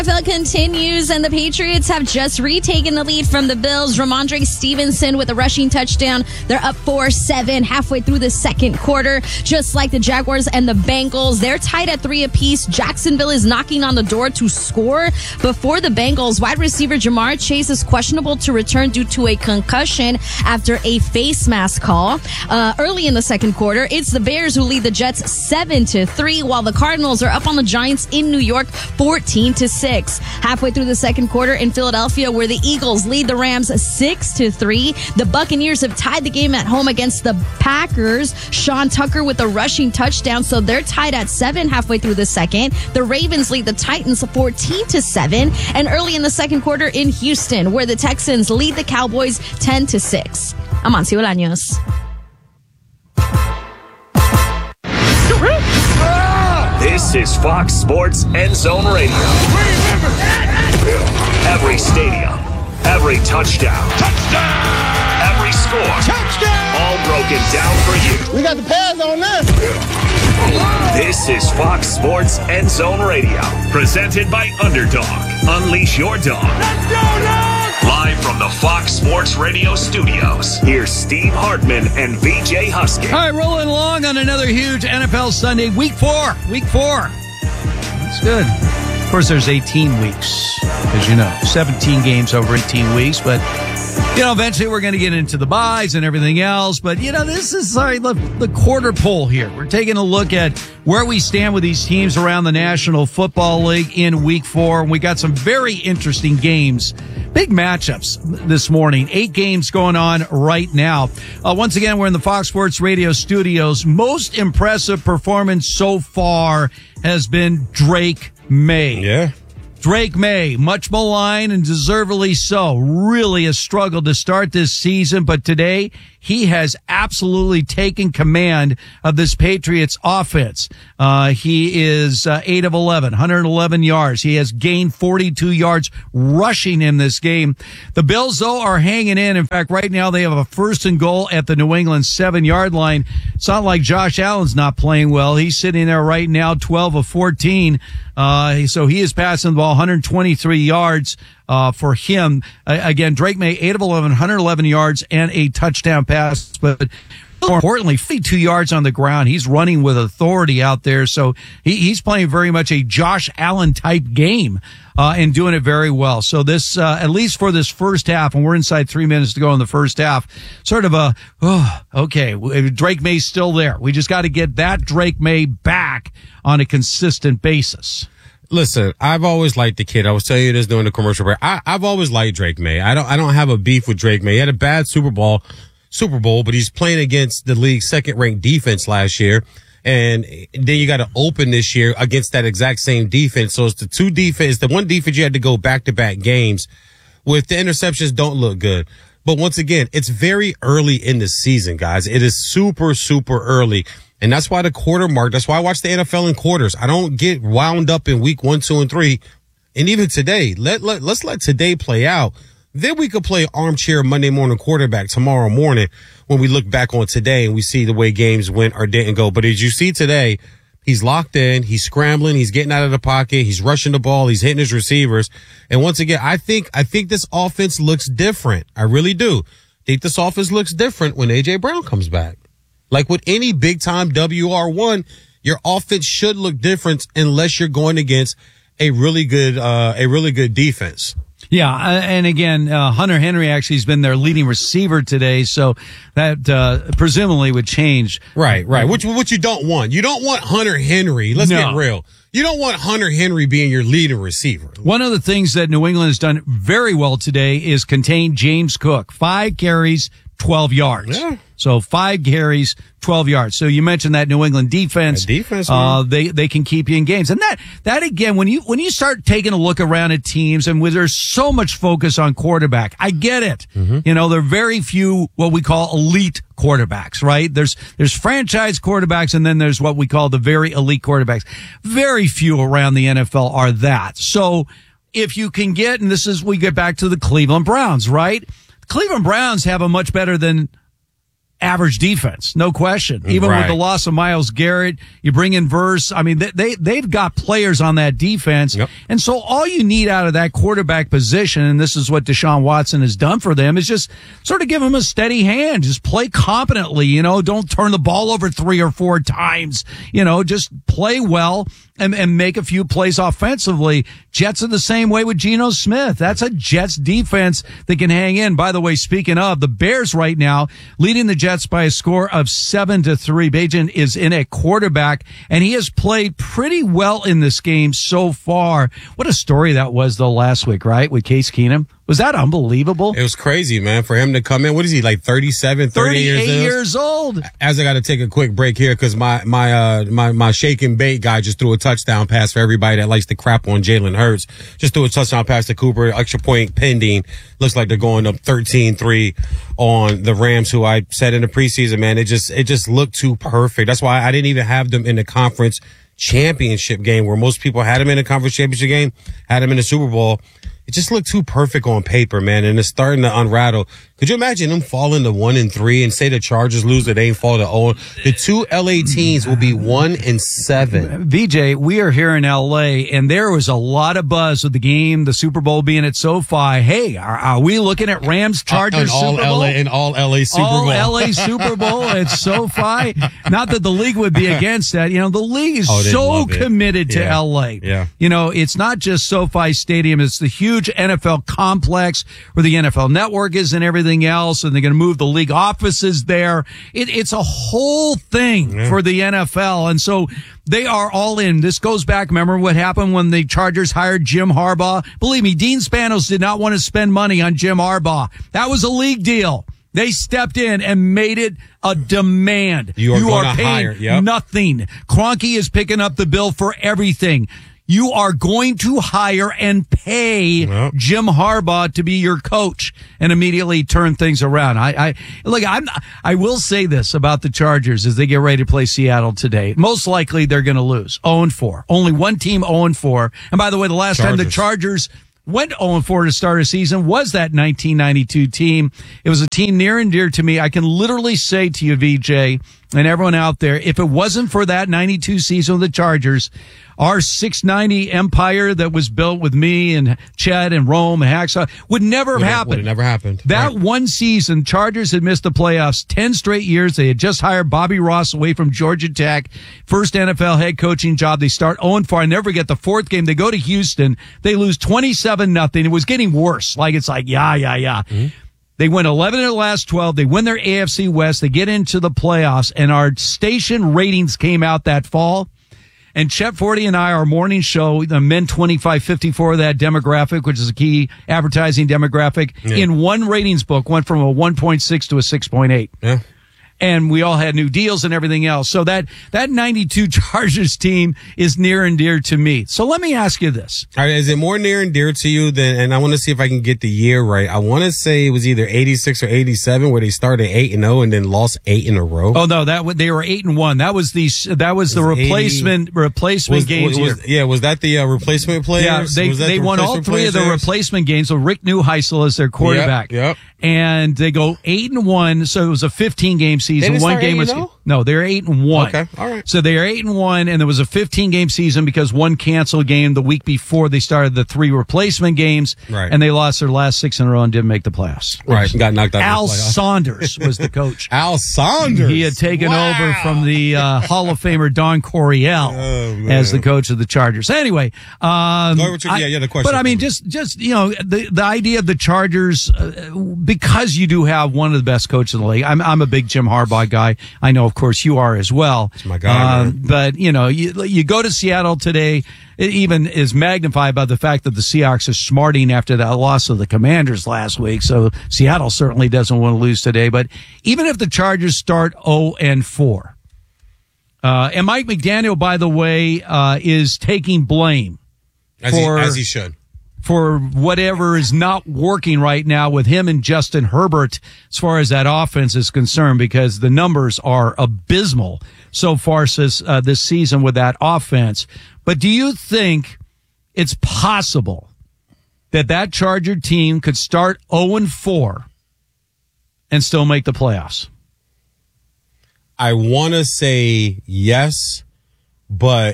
NFL continues, and the Patriots have just retaken the lead from the Bills. Ramondre Stevenson with a rushing touchdown. They're up 4-7 halfway through the second quarter. Just like the Jaguars and the Bengals, they're tied at 3 apiece. Jacksonville is knocking on the door to score. Before the Bengals, wide receiver Jamar Chase is questionable to return due to a concussion after a face mask call. Early in the second quarter, it's the Bears who lead the Jets 7-3, while the Cardinals are up on the Giants in New York 14-6. Halfway through the second quarter in Philadelphia, where the Eagles lead the Rams 6-3. The Buccaneers have tied the game at home against the Packers. Sean Tucker with a rushing touchdown, so they're tied at 7 halfway through the second. The Ravens lead the Titans 14-7. And early in the second quarter in Houston, where the Texans lead the Cowboys 10-6. Amancio Bolaños. This is Fox Sports End Zone Radio. Every stadium, every touchdown, every score, all broken down for you. We got the pads on this. This is Fox Sports End Zone Radio, presented by Underdog. Unleash your dog. Let's go, dog! Live from the Fox Sports Radio studios, here's Steve Hartman and VJ Husky. All right, rolling along on another huge NFL Sunday. Week four. That's good. Of course, there's 18 weeks, as you know. 17 games over 18 weeks, but, eventually we're going to get into the buys and everything else. But, this is the quarter poll here. We're taking a look at where we stand with these teams around the National Football League in Week 4. And we got some very interesting games, big matchups this morning. 8 games going on right now. Once again, we're in the Fox Sports Radio studios. Most impressive performance so far has been Drake May. Yeah. Drake May, much maligned and deservedly so. Really a struggle to start this season, but today he has absolutely taken command of this Patriots offense. He is 8 of 11, 111 yards. He has gained 42 yards rushing in this game. The Bills, though, are hanging in. In fact, right now they have a 1st and goal at the New England 7-yard line. It's not like Josh Allen's not playing well. He's sitting there right now, 12 of 14. So he is passing the ball 123 yards for him. Again, Drake May, 8 of 11, 111 yards and a touchdown pass. But more importantly, 52 yards on the ground. He's running with authority out there. So he's playing very much a Josh Allen type game and doing it very well. So this, at least for this first half, and we're inside 3 minutes to go in the first half, sort of okay, Drake May's still there. We just got to get that Drake May back on a consistent basis. Listen, I've always liked the kid. I was telling you this during the commercial break. I've always liked Drake May. I don't have a beef with Drake May. He had a bad Super Bowl, but he's playing against the league's 2nd-ranked defense last year. And then you got to open this year against that exact same defense. So it's the one defense you had to go back-to-back games with. The interceptions don't look good. But once again, it's very early in the season, guys. It is super, super early. And that's why the quarter mark, that's why I watch the NFL in quarters. I don't get wound up in week 1, 2, and 3. And even today, let's let today play out. Then we could play armchair Monday morning quarterback tomorrow morning when we look back on today and we see the way games went or didn't go. But as you see today, he's locked in, he's scrambling, he's getting out of the pocket, he's rushing the ball, he's hitting his receivers. And once again, I think this offense looks different. I really do. I think this offense looks different when A.J. Brown comes back. Like with any big-time WR1, your offense should look different unless you're going against a really good defense. Yeah, and again, Hunter Henry actually has been their leading receiver today, so that presumably would change. Right. Which you don't want. You don't want Hunter Henry. Let's get real. You don't want Hunter Henry being your leading receiver. One of the things that New England has done very well today is contain James Cook. 5 carries, 12 yards. Yeah. So 5 carries, 12 yards. So you mentioned that New England defense. They can keep you in games. And that again, when you start taking a look around at teams and where there's so much focus on quarterback, I get it. Mm-hmm. There are very few what we call elite quarterbacks, right? There's franchise quarterbacks and then there's what we call the very elite quarterbacks. Very few around the NFL are that. So if you can get, and we get back to the Cleveland Browns, right? Cleveland Browns have a much better than average defense, no question. Even with the loss of Myles Garrett, you bring in Verse. I mean, they've got players on that defense. Yep. And so all you need out of that quarterback position, and this is what Deshaun Watson has done for them, is just sort of give him a steady hand. Just play competently, don't turn the ball over 3 or 4 times, just play well and make a few plays offensively. Jets are the same way with Geno Smith. That's a Jets defense that can hang in. By the way, speaking of, the Bears right now leading the Jets by a score of 7-3. Bajan is in at quarterback, and he has played pretty well in this game so far. What a story that was, though, last week, right, with Case Keenum. Was that unbelievable? It was crazy, man, for him to come in. What is he, like 37, 38 years old? As I got to take a quick break here because my shake and bait guy just threw a touchdown pass for everybody that likes to crap on Jalen Hurts. Just threw a touchdown pass to Cooper, extra point pending. Looks like they're going up 13-3 on the Rams, who I said in the preseason, man, it just looked too perfect. That's why I didn't even have them in the conference championship game where most people had them in the conference championship game, had them in the Super Bowl. It just looked too perfect on paper, man, and it's starting to unrattle. Could you imagine them falling to 1-3 and say the Chargers lose, that they ain't fall to 0? The 2 LA teams will be 1-7. VJ, we are here in LA, and there was a lot of buzz with the game, the Super Bowl being at SoFi. Hey, are we looking at Rams Chargers Super Bowl? All LA Super Bowl. All LA Super Bowl at SoFi. Not that the league would be against that. The league is so committed to LA. Yeah. It's not just SoFi Stadium. It's the huge NFL complex where the NFL Network is and everything else, and they're going to move the league offices there. It's a whole thing for the NFL, and so they are all in. This goes back, remember what happened when the Chargers hired Jim Harbaugh? Believe me, Dean Spanos did not want to spend money on Jim Harbaugh. That was a league deal. They stepped in and made it a demand. You are paying hire. nothing. Kroenke is picking up the bill for everything. You are going to hire and pay Jim Harbaugh to be your coach and immediately turn things around. I will say this about the Chargers as they get ready to play Seattle today. Most likely they're going to lose. 0-4. Only one team 0-4. And by the way, the last time the Chargers went 0-4 to start a season was that 1992 team. It was a team near and dear to me. I can literally say to you, VJ, and everyone out there, if it wasn't for that 92 season with the Chargers, our 690 empire that was built with me and Chet and Rome and Hacksaw would never have happened. Would have never happened. That one season, Chargers had missed the playoffs 10 straight years. They had just hired Bobby Ross away from Georgia Tech. First NFL head coaching job. They start 0-4. I never forget the fourth game. They go to Houston. They lose 27-0. It was getting worse. It's like, yeah. Mm-hmm. They win 11 of the last 12. They win their AFC West. They get into the playoffs, and our station ratings came out that fall. And Chet Forty and I, our morning show, the Men 25-54, that demographic, which is a key advertising demographic, in one ratings book went from a 1.6 to a 6.8. Yeah. And we all had new deals and everything else. So that 92 Chargers team is near and dear to me. So let me ask you this. All right, is it more near and dear to you than, and I want to see if I can get the year right. I want to say it was either 86 or 87 where they started 8-0 and then lost 8 in a row. Oh no, they were 8-1. That was the replacement games. Was that the replacement players? Yeah, they won all three of the replacement games with Rick Neuheisel as their quarterback. Yep. And they go 8-1, so it was a 15-game season. They didn't one start game 8-0? No, they're 8-1. Okay, all right. So they are 8-1, and there was a 15-game season because one canceled game the week before they started the 3 replacement games, right? And they lost their last 6 in a row and didn't make the playoffs. Right, got knocked out. Al Saunders was the coach. Al Saunders. He had taken over from the Hall of Famer Don Coryell as the coach of the Chargers. Anyway, the question. But I mean, just the idea of the Chargers, because you do have one of the best coaches in the league. I'm a big Jim Harbaugh guy. I know, of course, you are as well. It's my guy. But you go to Seattle today. It even is magnified by the fact that the Seahawks are smarting after that loss of the Commanders last week. So Seattle certainly doesn't want to lose today. But even if the Chargers start 0-4, and Mike McDaniel, by the way, is taking blame as he should, for whatever is not working right now with him and Justin Herbert as far as that offense is concerned, because the numbers are abysmal so far this season with that offense. But do you think it's possible that Charger team could start 0-4 and still make the playoffs? I want to say yes, but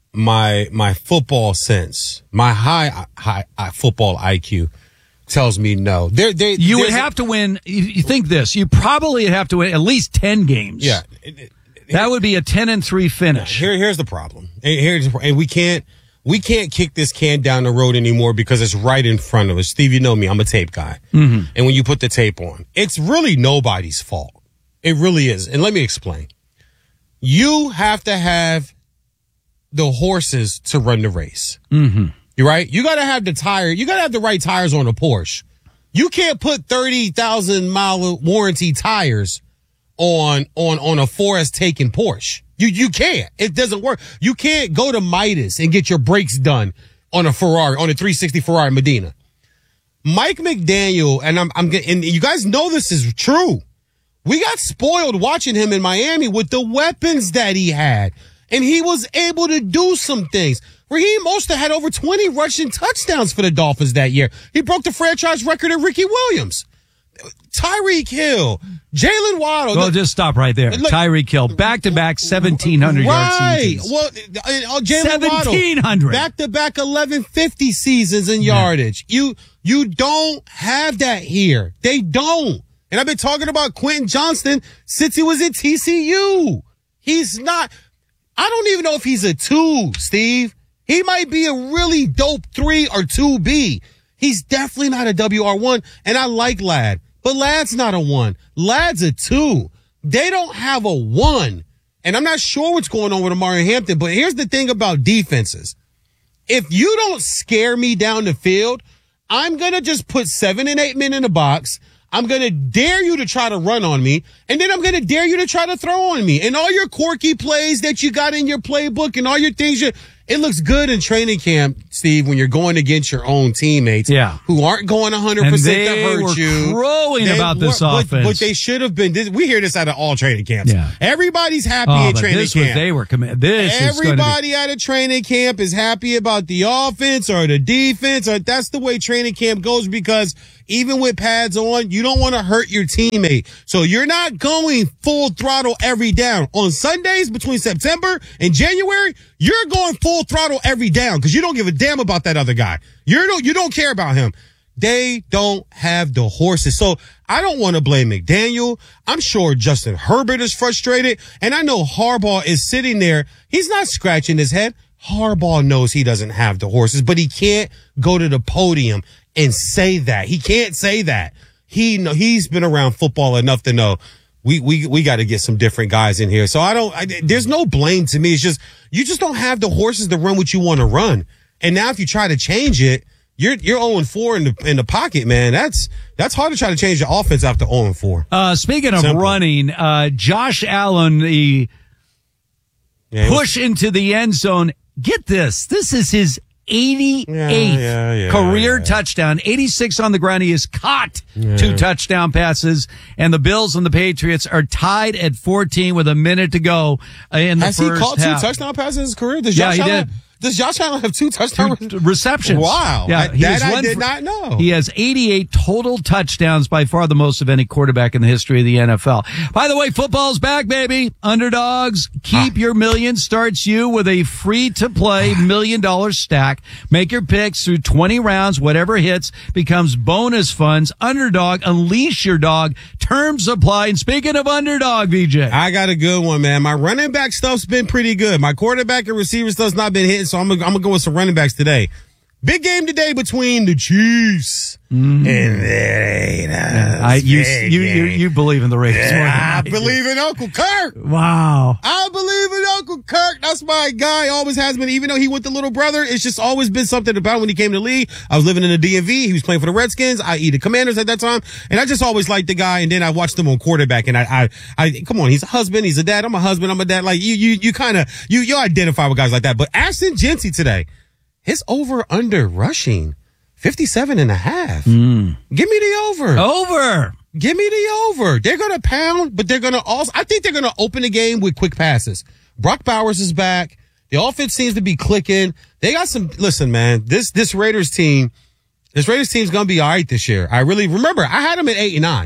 my football sense, my high football IQ tells me no. You would have to win. You think this? You probably have to win at least 10 games. Yeah, that would be a 10-3 finish. Here's the problem. And we can't kick this can down the road anymore because it's right in front of us. Steve, you know me. I'm a tape guy. Mm-hmm. And when you put the tape on, it's really nobody's fault. It really is. And let me explain. You have to have the horses to run the race. Mm-hmm. You're right. You got to have you got to have the right tires on a Porsche. You can't put 30,000 mile warranty tires on a Forest taken Porsche. You can't. It doesn't work. You can't go to Midas and get your brakes done on a Ferrari, on a 360 Ferrari Medina. Mike McDaniel, and and you guys know this is true. We got spoiled watching him in Miami with the weapons that he had. And he was able to do some things. Raheem Mostert had over 20 rushing touchdowns for the Dolphins that year. He broke the franchise record of Ricky Williams. Tyreek Hill, Jalen Waddle. Well, just stop right there. Tyreek Hill, back-to-back 1,700 yard seasons. Well, Jalen Waddle, 1,700. Back-to-back 1,150 seasons in yardage. You don't have that here. They don't. And I've been talking about Quentin Johnston since he was at TCU. He's not. I don't even know if he's a 2, Steve. He might be a really dope 3 or 2B. He's definitely not a WR1, and I like Ladd. But Ladd's not a 1. Ladd's a 2. They don't have a 1. And I'm not sure what's going on with Amari Hampton, but here's the thing about defenses. If you don't scare me down the field, I'm going to just put 7 and 8 men in the box. I'm going to dare you to try to run on me, and then I'm going to dare you to try to throw on me. And all your quirky plays that you got in your playbook and all your things, it looks good in training camp, Steve, when you're going against your own teammates who aren't going 100% to hurt you. They were crowing about this offense. But they should have been. We hear this out of all training camps. Yeah. Everybody's happy at training camp. Everybody at a training camp is happy about the offense or the defense. Or that's the way training camp goes, because even with pads on, you don't want to hurt your teammate. So you're not going full throttle every down. On Sundays between September and January, you're going full throttle every down because you don't give a damn about that other guy. You don't care about him. They don't have the horses. So I don't want to blame McDaniel. I'm sure Justin Herbert is frustrated. And I know Harbaugh is sitting there. He's not scratching his head. Harbaugh knows he doesn't have the horses, but he can't go to the podium and say that. He can't say that. He's been around football enough to know we got to get some different guys in here. So there's no blame to me. It's just, you just don't have the horses to run what you want to run. And now if you try to change it, you're 0-4 in the pocket, man. That's hard to try to change the offense after 0-4. Speaking of running, Josh Allen, the push into the end zone. Get this. This is his 88th career touchdown, 86 on the ground. He has caught 2 touchdown passes, and the Bills and the Patriots are tied at 14 with a minute to go in the first half. Has he caught 2 touchdown passes in his career? He did. Does Josh Allen have 2 touchdown receptions? Wow. Yeah, I did not know. He has 88 total touchdowns, by far the most of any quarterback in the history of the NFL. By the way, football's back, baby. Underdogs, keep your million starts you with a free-to-play $1 million stack. Make your picks through 20 rounds. Whatever hits becomes bonus funds. Underdog, unleash your dog. Terms apply. And speaking of underdog, VJ. I got a good one, man. My running back stuff's been pretty good. My quarterback and receiver stuff's not been hitting, so I'm gonna go with some running backs today. Big game today between the Chiefs and the Raiders. You believe in the Raiders more than I believe in Uncle Kirk. Wow. I believe in Uncle Kirk. That's my guy. Always has been. Even though he went the little brother, it's just always been something about when he came to the league. I was living in the DMV. He was playing for the Redskins, i.e. the Commanders at that time. And I just always liked the guy. And then I watched him on quarterback. And I come on, he's a husband. He's a dad. I'm a husband. I'm a dad. Like you kind of, you identify with guys like that. But Ashton Jeanty today, his over-under rushing, 57.5. Give me the over. Over. Give me the over. They're going to pound, but they're going to also, I think they're going to open the game with quick passes. Brock Bowers is back. The offense seems to be clicking. They got some, listen, man, this Raiders team's going to be all right this year. I really remember I had them at 8-9.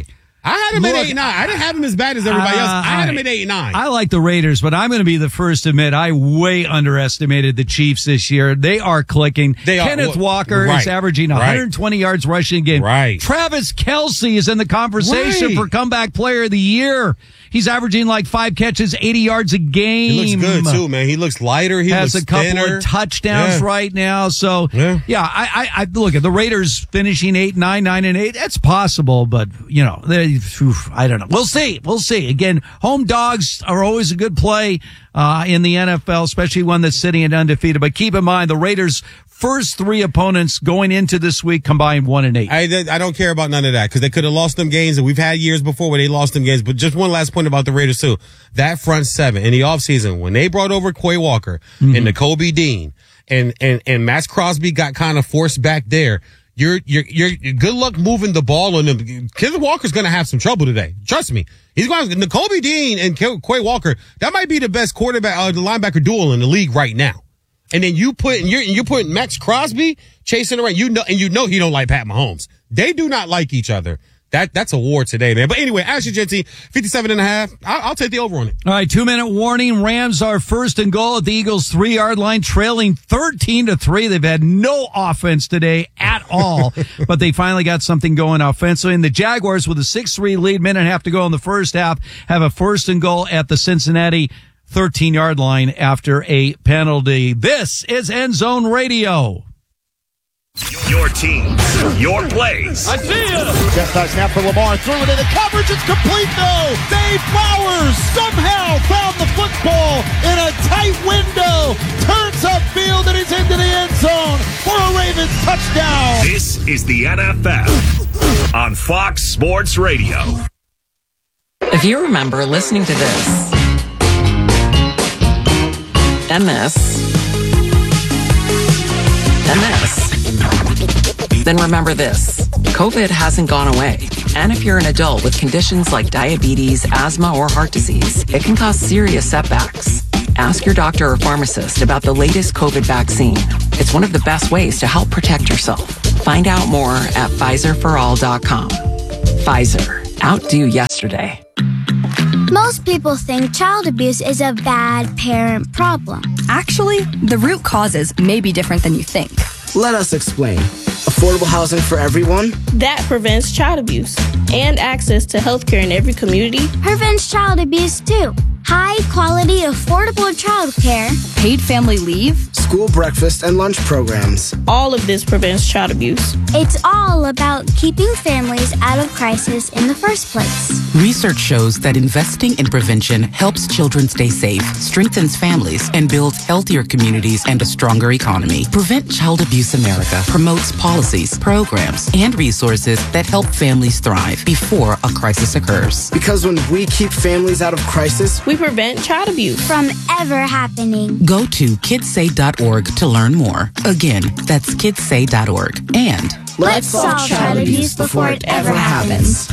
I had him at 8-9. I didn't have him as bad as everybody else. I had him at 8-9. I like the Raiders, but I'm going to be the first to admit I way underestimated the Chiefs this year. They are clicking. Kenneth Walker is averaging 120 yards rushing a game. Right. Travis Kelce is in the conversation for comeback player of the year. He's averaging like 5 catches, 80 yards a game. He looks good too, man. He looks lighter. He has looks a couple thinner. of touchdowns right now. So I look at the Raiders finishing 8-9, 9-8. That's possible, but I don't know. We'll see. Again, home dogs are always a good play in the NFL, especially one that's sitting at undefeated. But keep in mind, the Raiders' first 3 opponents going into this week combined 1-8. I don't care about none of that because they could have lost them games, and we've had years before where they lost them games. But just one last point about the Raiders too: that front 7 in the offseason when they brought over Quay Walker and Nakobe Dean and Max Crosby got kind of forced back there. You're good luck moving the ball on them. Kenneth Walker's going to have some trouble today. Trust me. He's going to, Nakobe Dean and Quay Walker, that might be the best quarterback, the linebacker duel in the league right now. And then you're putting Max Crosby chasing around. You know he don't like Pat Mahomes. They do not like each other. That's a war today, man. But anyway, Ashley Jentine, 57.5. I'll take the over on it. All right, 2-minute warning. Rams are first and goal at the Eagles' 3-yard line, trailing 13-3. They've had no offense today at all, but they finally got something going offensively. And the Jaguars, with a 6-3 lead, minute and a half to go in the first half, have a first and goal at the Cincinnati 13-yard line after a penalty. This is End Zone Radio. Your team, your plays. I see it. Just high snap for Lamar. Threw it in the coverage. It's complete, though. Dave Flowers somehow found the football in a tight window. Turns upfield, and he's into the end zone for a Ravens touchdown. This is the NFL on Fox Sports Radio. If you remember listening to this, and this, and this, then remember this. COVID hasn't gone away. And if you're an adult with conditions like diabetes, asthma, or heart disease, it can cause serious setbacks. Ask your doctor or pharmacist about the latest COVID vaccine. It's one of the best ways to help protect yourself. Find out more at PfizerForAll.com. Pfizer. Outdo yesterday. Most people think child abuse is a bad parent problem. Actually, the root causes may be different than you think. Let us explain. Affordable housing for everyone? That prevents child abuse and access to healthcare in every community. Prevents child abuse too. High quality, affordable childcare. Paid family leave. School breakfast and lunch programs. All of this prevents child abuse. It's all about keeping families out of crisis in the first place. Research shows that investing in prevention helps children stay safe, strengthens families, and builds healthier communities and a stronger economy. Prevent Child Abuse America promotes policies, programs, and resources that help families thrive before a crisis occurs. Because when we keep families out of crisis, we prevent child abuse from ever happening. Go to kidssay.org to learn more. Again, that's kidssay.org. And let's solve child abuse before it ever happens.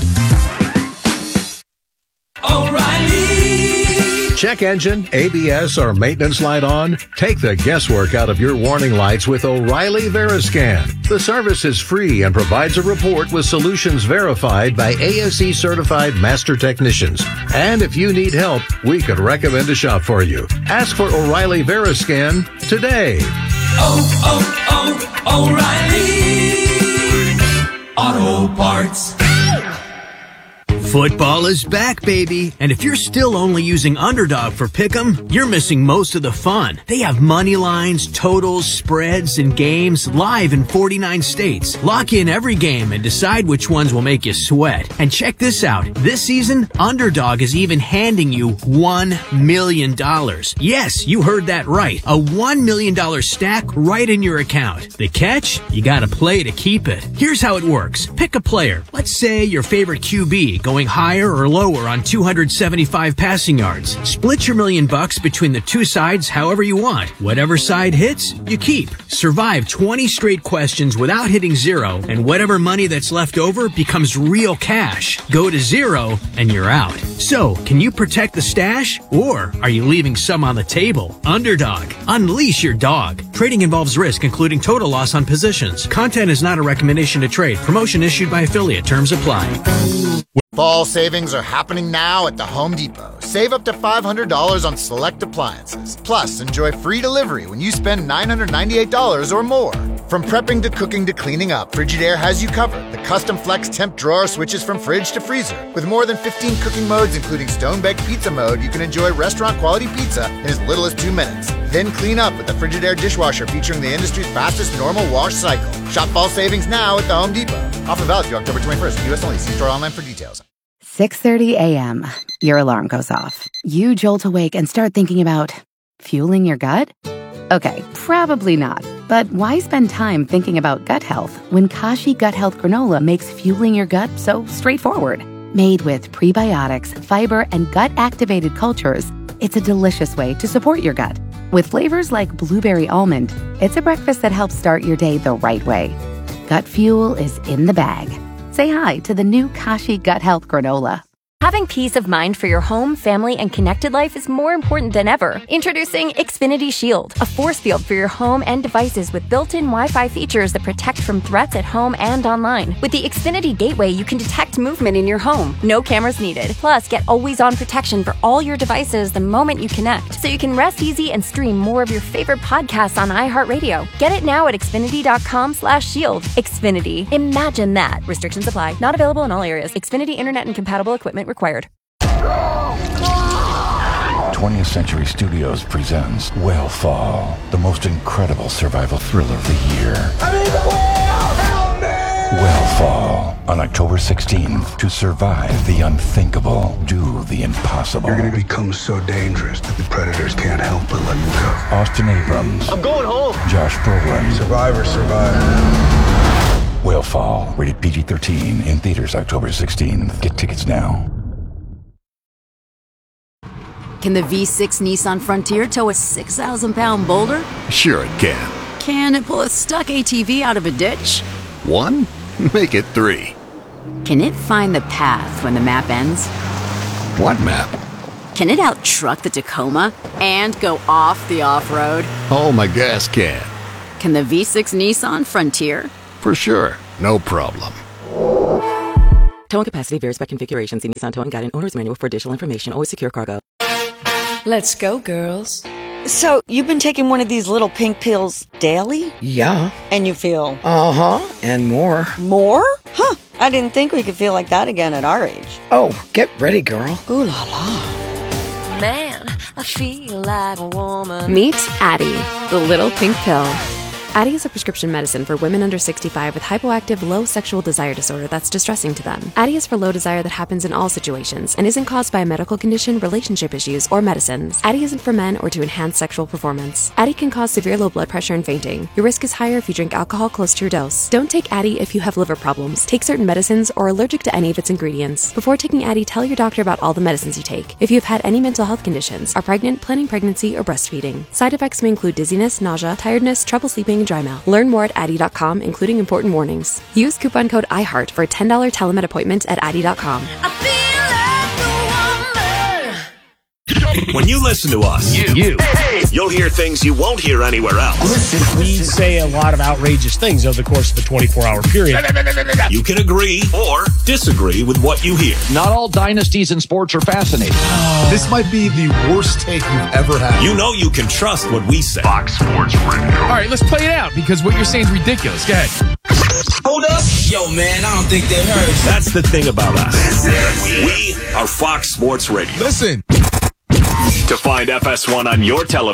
O'Reilly. Check engine, ABS, or maintenance light on? Take the guesswork out of your warning lights with O'Reilly Veriscan. The service is free and provides a report with solutions verified by ASE certified master technicians. And if you need help, we could recommend a shop for you. Ask for O'Reilly Veriscan today. O'Reilly Auto Parts. Football is back, baby. And if you're still only using Underdog for Pick'em, you're missing most of the fun. They have money lines, totals, spreads, and games live in 49 states. Lock in every game and decide which ones will make you sweat. And check this out. This season, Underdog is even handing you $1 million. Yes, you heard that right. A $1 million stack right in your account. The catch? You gotta play to keep it. Here's how it works. Pick a player. Let's say your favorite QB going higher or lower on 275 passing yards. Split your $1 million between the two sides however you want. Whatever side hits, you keep. Survive 20 straight questions without hitting zero, and whatever money that's left over becomes real cash. Go to zero, and you're out. So, can you protect the stash, or are you leaving some on the table? Underdog. Unleash your dog. Trading involves risk, including total loss on positions. Content is not a recommendation to trade. Promotion issued by affiliate. Terms apply. Fall savings are happening now at the Home Depot. Save up to $500 on select appliances. Plus, enjoy free delivery when you spend $998 or more. From prepping to cooking to cleaning up, Frigidaire has you covered. The custom flex temp drawer switches from fridge to freezer. With more than 15 cooking modes, including stone-baked pizza mode, you can enjoy restaurant-quality pizza in as little as 2 minutes. Then clean up with the Frigidaire dishwasher featuring the industry's fastest normal wash cycle. Shop fall savings now at the Home Depot. Offer valid through October 21st. U.S. only. See store online for details. 6:30 a.m. Your alarm goes off. You jolt awake and start thinking about fueling your gut? Okay, probably not. But why spend time thinking about gut health when Kashi Gut Health Granola makes fueling your gut so straightforward? Made with prebiotics, fiber, and gut-activated cultures, it's a delicious way to support your gut. With flavors like blueberry almond, it's a breakfast that helps start your day the right way. Gut fuel is in the bag. Say hi to the new Kashi Gut Health Granola. Having peace of mind for your home, family, and connected life is more important than ever. Introducing Xfinity Shield, a force field for your home and devices with built-in Wi-Fi features that protect from threats at home and online. With the Xfinity Gateway, you can detect movement in your home. No cameras needed. Plus, get always-on protection for all your devices the moment you connect, so you can rest easy and stream more of your favorite podcasts on iHeartRadio. Get it now at Xfinity.com/shield. Xfinity. Imagine that. Restrictions apply. Not available in all areas. Xfinity Internet and compatible equipment required. 20th Century Studios presents Whale-Fall, the most incredible survival thriller of the year. Whale-Fall, on October 16th. To survive the unthinkable, do the impossible. You're going to become so dangerous that the predators can't help but let you go. Austin Abrams. I'm going home. Josh Brolin. Survivor, survivor. Whale-Fall, rated PG-13, in theaters October 16th. Get tickets now. Can the V6 Nissan Frontier tow a 6,000-pound boulder? Sure it can. Can it pull a stuck ATV out of a ditch? 1? Make it 3. Can it find the path when the map ends? What map? Can it out-truck the Tacoma and go off the off-road? Oh, my gas can. Can the V6 Nissan Frontier? For sure. No problem. Towing capacity varies by configuration. See Nissan Towing Guide and Owner's Manual for additional information. Always secure cargo. Let's go, girls. So, you've been taking one of these little pink pills daily? Yeah. And you feel? Uh-huh, and more. More? Huh, I didn't think we could feel like that again at our age. Oh, get ready, girl. Ooh la la. Man, I feel like a woman. Meet Addyi, the little pink pill. Addyi is a prescription medicine for women under 65 with hypoactive low sexual desire disorder that's distressing to them. Addyi is for low desire that happens in all situations and isn't caused by a medical condition, relationship issues, or medicines. Addyi isn't for men or to enhance sexual performance. Addyi can cause severe low blood pressure and fainting. Your risk is higher if you drink alcohol close to your dose. Don't take Addyi if you have liver problems, take certain medicines, or are allergic to any of its ingredients. Before taking Addyi, tell your doctor about all the medicines you take. If you have had any mental health conditions, are pregnant, planning pregnancy, or breastfeeding. Side effects may include dizziness, nausea, tiredness, trouble sleeping, and dry mouth. Learn more at Addyi.com, including important warnings. Use coupon code IHEART for a $10 telemed appointment at Addyi.com. When you listen to us, you'll hear things you won't hear anywhere else. We say a lot of outrageous things over the course of a 24-hour period. You can agree or disagree with what you hear. Not all dynasties in sports are fascinating. This might be the worst take you've ever had. You know you can trust what we say. Fox Sports Radio. All right, let's play it out because what you're saying is ridiculous. Go ahead. Hold up. Yo, man, I don't think they heard. That's the thing about us. We are Fox Sports Radio. Listen. To find FS1 on your television,